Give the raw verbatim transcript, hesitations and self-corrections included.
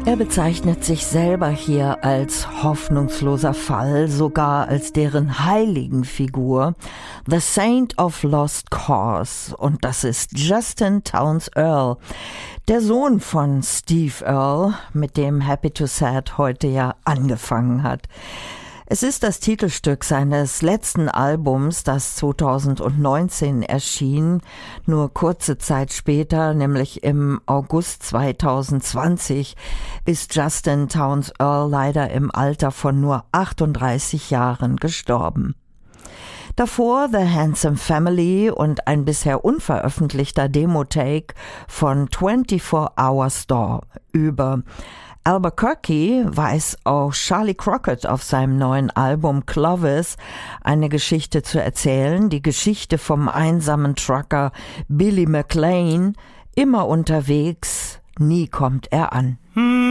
Er bezeichnet sich selber hier als hoffnungsloser Fall, sogar als deren Heiligenfigur, The Saint of Lost Cause. Und das ist Justin Townes Earle, der Sohn von Steve Earle, mit dem Happy to Sad heute ja angefangen hat. Es ist das Titelstück seines letzten Albums, das zweitausendneunzehn erschien. Nur kurze Zeit später, nämlich im August zweitausendzwanzig, ist Justin Townes Earle leider im Alter von nur achtunddreißig Jahren gestorben. Davor The Handsome Family und ein bisher unveröffentlichter Demo-Take von twenty-four hour Store. Über Albuquerque weiß auch Charlie Crockett auf seinem neuen Album Clovis eine Geschichte zu erzählen, die Geschichte vom einsamen Trucker Billy McLean, immer unterwegs, nie kommt er an.